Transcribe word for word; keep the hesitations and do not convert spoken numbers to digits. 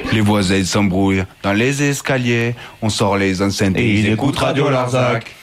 Les voisins s'embrouillent dans les escaliers. On sort les enceintes et ils écoutent Radio Larzac.